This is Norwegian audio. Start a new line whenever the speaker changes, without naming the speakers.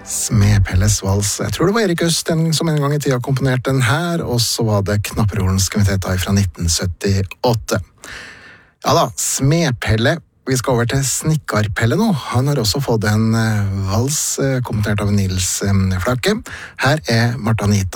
Smedpelles vals. Jeg tror det var Erik Østen som en gang i tida komponerte den her, og så var det Knapperholens kvintetter fra 1978. Ja da, Smedpelle. Vi skal over til Snikkarpelle nå. Han har også fått en vals komponert av Nils Flakke. Her er Marta Anita